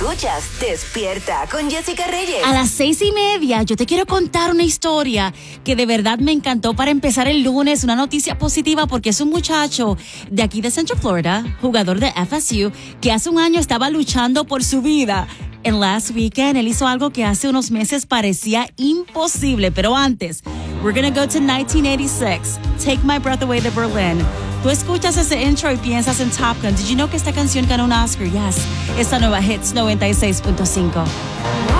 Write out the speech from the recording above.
Escuchas Despierta con Jessica Reyes. A las 6:30 yo te quiero contar una historia que de verdad me encantó para empezar el lunes. Una noticia positiva porque es un muchacho de aquí de Central Florida, jugador de FSU, que hace un año estaba luchando por su vida. En Last Weekend, él hizo algo que hace unos meses parecía imposible. Pero antes, we're gonna go to 1986. Take My Breath Away de Berlin. Tú escuchas ese intro y piensas en Top Gun. Did you know que esta canción ganó un Oscar? Yes. Esta nueva Hits 96.5.